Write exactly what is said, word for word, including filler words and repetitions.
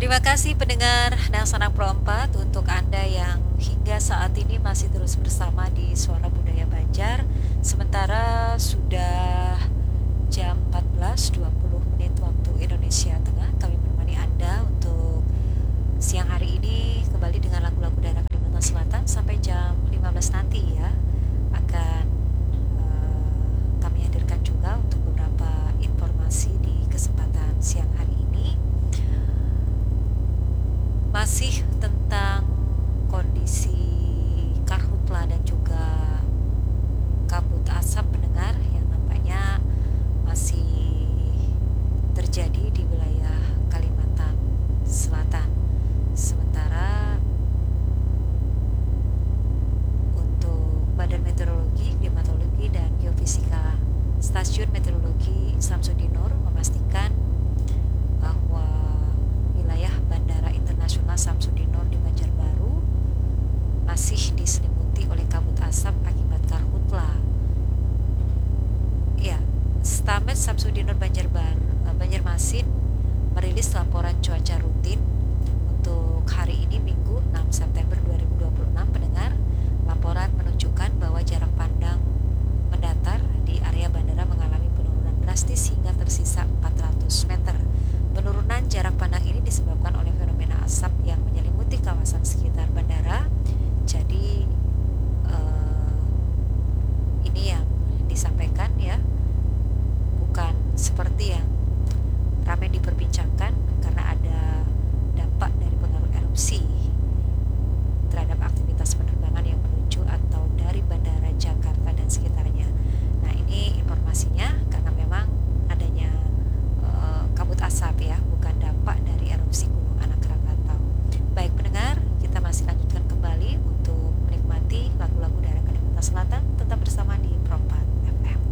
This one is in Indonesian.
Terima kasih pendengar Nasional Pro empat untuk Anda yang hingga saat ini masih terus bersama di Suara Budaya Banjar. Sementara sudah jam empat belas dua puluh menit waktu Indonesia Tengah, kami menemani Anda untuk siang hari ini kembali dengan lagu-lagu daerah Kalimantan Selatan sampai jam lima belas nanti ya. Akan uh, kami hadirkan juga untuk beberapa informasi di kesempatan siang hari ini. Masih tentang kondisi karhutla dan juga kabut asap pendengar yang nampaknya masih terjadi di wilayah Kalimantan Selatan. Sementara untuk Badan Meteorologi, Klimatologi dan Geofisika Stasiun Meteorologi Samsudinur memastikan bahwa wilayah Bandara Internasional Samsudinur di Banjarbaru masih diselimuti oleh kabut asap akibat karhutla. Ya, Stamet Samsudinur Banjarbaru, Banjarmasin merilis laporan cuaca rutin untuk hari ini Minggu enam September dua ribu dua puluh enam pendengar. Laporan menunjukkan bahwa jarak pandang mendatar di area bandara mengalami penurunan drastis hingga tersisa empat ratus meter. Penurunan jarak pandang ini disebabkan oleh fenomena asap yang menyelimuti kawasan sekitar bandara. Jadi eh, ini yang disampaikan ya, bukan seperti yang ramai diperbincangkan karena ada dampak dari pengaruh erupsi terhadap aktivitas penerbangan yang menuju atau dari bandara Jakarta dan sekitarnya. Nah, ini informasinya karena memang adanya uh, kabut asap ya, bukan dampak dari erupsi Gunung Anak Rakatau. Baik pendengar, kita masih lanjutkan kembali untuk menikmati lagu-lagu daerah Kalimantan Selatan